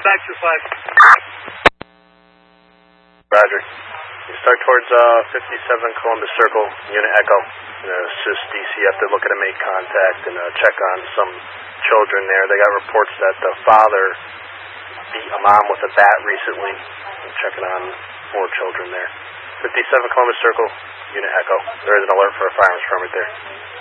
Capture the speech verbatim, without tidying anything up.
back to five. Roger. You start towards uh, fifty-seven Columbus Circle, Unit Echo. And, uh, assist D C F. They're looking to make contact and uh, check on some children there. They got reports that the father beat a mom with a bat recently. I'm checking on four children there. fifty-seven Columbus Circle, Unit Echo. There is an alert for a firearms permit there.